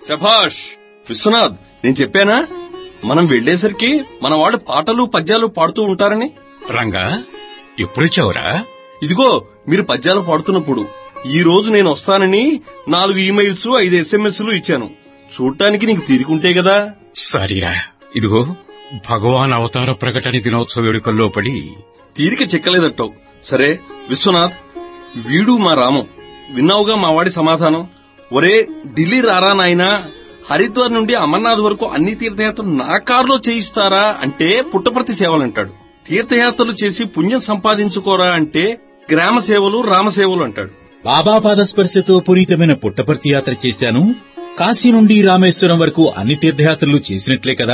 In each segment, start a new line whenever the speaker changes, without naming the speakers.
శభాష్ విశ్వనాథ్, నేను చెప్పానా మనం వెళ్లేసరికి మన వాళ్ళు పాటలు పద్యాలు పాడుతూ ఉంటారని.
రంగా, ఎప్పుడొచ్చావురా?
ఇదిగో మీరు పద్యాలు పాడుతున్నప్పుడు. ఈ రోజు నేను వస్తానని 4 ఈమెయిల్స్ 5 SMS ఇచ్చాను. చూడటానికి నీకు తీరికుంటే కదా.
సరేరా, ఇదిగో భగవాన్ అవతార ప్రకటన దినోత్సవ వేడుకల్లో పడి
తీరిక చెక్కలేదట్టావు. సరే విశ్వనాథ్, వీడు మా రామం. విన్నావుగా మా వాడి సమాధానం. ఒరే ఢిల్లీ రారా నాయనా, హరిద్వార్ నుండి అమర్నాథ్ వరకు అన్ని తీర్థయాత్రలు నా కారులో చేయిస్తారా అంటే పుట్టపర్తి సేవలంటాడు. తీర్థయాత్రలు చేసి పుణ్యం సంపాదించుకోరా అంటే గ్రామ సేవలు రామసేవలు అంటాడు.
బాబా పాదస్పర్శతో పునీతమైన పుట్టపర్తి యాత్ర చేశాను, కాశీ నుండి రామేశ్వరం వరకు అన్ని తీర్థయాత్రలు చేసినట్లే కదా.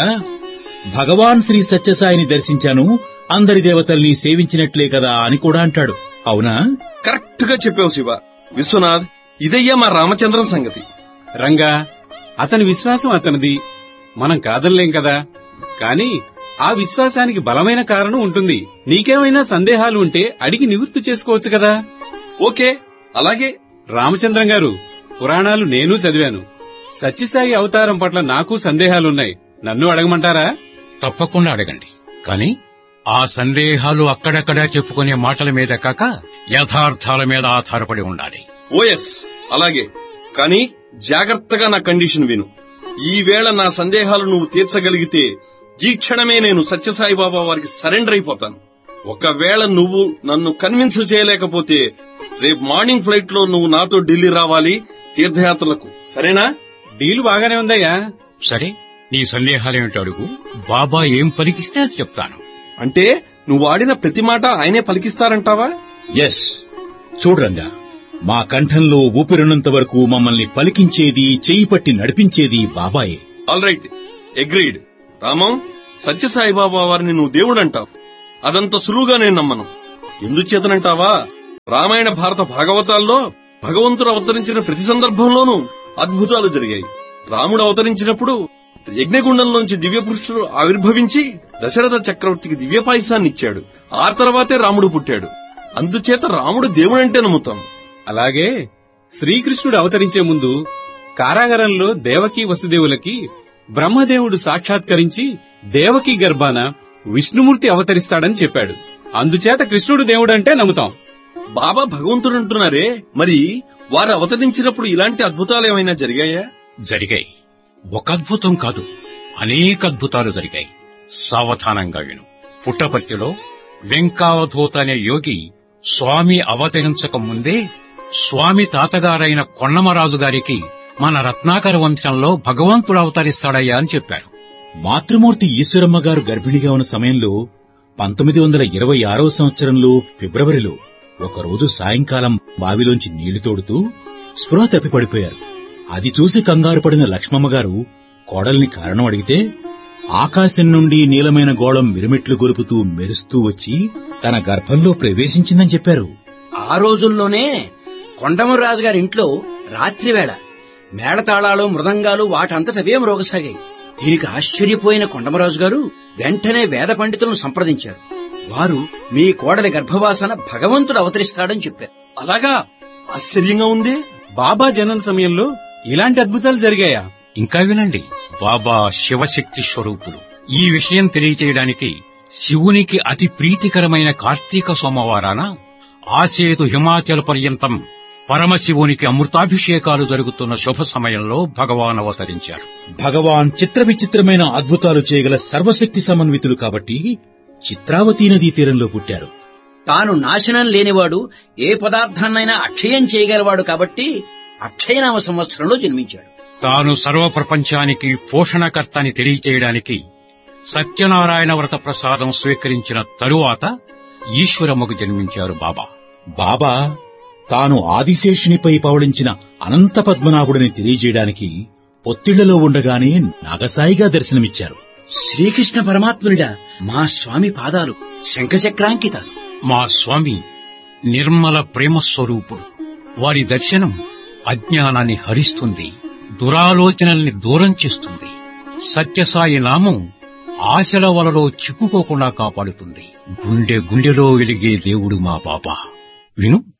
భగవాన్ శ్రీ సత్యసాయిని దర్శించాను, అందరి దేవతల్ని సేవించినట్లే కదా అని కూడా అంటాడు. అవునా?
కరెక్ట్ గా చెప్పావు శివ. విశ్వనాథ్, ఇదయ్యా మా రామచంద్రం సంగతి.
రంగా, అతని విశ్వాసం అతనిది, మనం కాదనలేం కదా. కాని ఆ విశ్వాసానికి బలమైన కారణం ఉంటుంది. నీకేమైనా సందేహాలు ఉంటే అడిగి నివృత్తి చేసుకోవచ్చు కదా.
ఓకే, అలాగే.
రామచంద్రం గారు, పురాణాలు నేను చదివాను. సత్యసాయి అవతారం పట్ల నాకు సందేహాలున్నాయి. నన్ను అడగమంటారా?
తప్పకుండా అడగండి. కాని ఆ సందేహాలు అక్కడక్కడా చెప్పుకునే మాటల మీద కాక యథార్థాల మీద ఆధారపడి ఉండాలి.
ఓఎస్, అలాగే. కాని జాగ్రత్తగా నా కండిషన్ విను. ఈవేళ నా సందేహాలు నువ్వు తీర్చగలిగితే ఈ క్షణమే నేను సత్యసాయి బాబా వారికి సరెండర్ అయిపోతాను. ఒకవేళ నువ్వు నన్ను కన్విన్స్ చేయలేకపోతే రేపు మార్నింగ్ ఫ్లైట్ లో నువ్వు నాతో ఢిల్లీ రావాలి తీర్థయాత్రలకు. సరేనా?
డీలు బాగానే ఉందయ్యా.
సరే, నీ సందేహాలేమిటో అడుగు. బాబా ఏం పలికిస్తే అది చెప్తాను.
అంటే నువ్వు ఆడిన ప్రతి మాట ఆయనే పలికిస్తారంటావా?
ఎస్. చూడ్రంగా, మా కంఠంలో ఊపిరినంత వరకు మమ్మల్ని పలికించేది, చేయి పట్టి నడిపించేది బాబాయే.
All right, agreed. రామం, సత్యసాయిబాబా వారిని నువ్వు దేవుడంటావు. అదంత సులువుగా నేను నమ్మను. ఎందుచేతనంటావా? రామాయణ భారత భాగవతాల్లో భగవంతుడు అవతరించిన ప్రతి సందర్భంలోనూ అద్భుతాలు జరిగాయి. రాముడు అవతరించినప్పుడు యజ్ఞగుండంలోంచి దివ్య పురుషుడు ఆవిర్భవించి దశరథ చక్రవర్తికి దివ్య పాయసాన్ని ఇచ్చాడు. ఆ తర్వాతే రాముడు పుట్టాడు. అందుచేత రాముడు దేవుడంటే నమ్ముతాం.
అలాగే శ్రీకృష్ణుడు అవతరించే ముందు కారాగారంలో దేవకీ వసుదేవులకి బ్రహ్మదేవుడు సాక్షాత్కరించి దేవకీ గర్భాన విష్ణుమూర్తి అవతరిస్తాడని చెప్పాడు. అందుచేత కృష్ణుడు దేవుడంటే నమ్ముతాం.
బాబా భగవంతుడు అంటున్నారే, మరి వారు అవతరించినప్పుడు ఇలాంటి అద్భుతాలు ఏమైనా జరిగాయా?
జరిగాయి. ఒక అద్భుతం కాదు, అనేక అద్భుతాలు జరిగాయి. సావధానంగా విను. పుట్టపర్తిలో వెంకావధూత అనే యోగి స్వామి అవతరించక ముందే స్వామి తాతగారైన కొండమరాజు గారికి మన రత్నాకర వంశంలో భగవంతుడు అవతరిస్తాడయ్యా అని చెప్పారు.
మాతృమూర్తి ఈశ్వరమ్మ గారు గర్భిణిగా ఉన్న సమయంలో 1926వ సంవత్సరంలో ఫిబ్రవరిలో ఒకరోజు సాయంకాలం బావిలోంచి నీళ్లు తోడుతూ స్పృహ తప్పి పడిపోయారు. అది చూసి కంగారు పడిన లక్ష్మమ్మగారు కోడల్ని కారణం అడిగితే ఆకాశం నుండి నీలమైన గోళం మిరుమిట్లు గొలుపుతూ మెరుస్తూ వచ్చి తన గర్భంలో ప్రవేశించిందని చెప్పారు.
ఆ రోజుల్లోనే కొండమరాజు గారి ఇంట్లో రాత్రివేళ మేళతాళాలు మృదంగాలు వాటంతటవే మ్రోగసాగాయి. దీనికి ఆశ్చర్యపోయిన కొండమరాజు గారు వెంటనే వేద పండితులను సంప్రదించారు. వారు మీ కోడలి గర్భవాసన భగవంతుడు అవతరిస్తాడని చెప్పారు.
అలాగా? ఆశ్చర్యంగా ఉంది.
బాబా జనన సమయంలో ఇలాంటి అద్భుతాలు జరిగాయా?
ఇంకా వినండి. బాబా శివశక్తి స్వరూపుడు. ఈ విషయం తెలియచేయడానికి శివునికి అతి ప్రీతికరమైన కార్తీక సోమవారాన ఆసేతు హిమాచల్ పర్యంతం పరమశివునికి అమృతాభిషేకాలు జరుగుతున్న శుభ సమయంలో భగవాన్ అవతరించారు.
భగవాన్ చిత్ర విచిత్రమైన అద్భుతాలు చేయగల సర్వశక్తి సమన్వితులు కాబట్టి చిత్రావతీ నదీ తీరంలో పుట్టారు.
తాను నాశనం లేనివాడు, ఏ పదార్థాన్నైనా అక్షయం చేయగలవాడు కాబట్టి అక్షయనామ సంవత్సరంలో జన్మించాడు.
తాను సర్వప్రపంచానికి పోషణకర్త అని తెలియచేయడానికి సత్యనారాయణ వ్రత ప్రసాదం స్వీకరించిన తరువాత ఈశ్వరమ్మకు జన్మించారు బాబా.
బాబా తాను ఆదిశేషునిపై పవళించిన అనంత పద్మనాభుడిని తెలియజేయడానికి పొత్తిళ్లలో ఉండగానే నాగసాయిగా దర్శనమిచ్చారు.
శ్రీకృష్ణ పరమాత్మునిడా మా స్వామి పాదాలు శంఖచక్రాంకితాలు.
మా స్వామి నిర్మల ప్రేమ స్వరూపుడు. వారి దర్శనం అజ్ఞానాన్ని హరిస్తుంది, దురాలోచనల్ని దూరం చేస్తుంది. సత్యసాయి నామం ఆశల వలలో చిక్కుకోకుండా కాపాడుతుంది. గుండెలో వెలిగే దేవుడు మా బాబా. విను.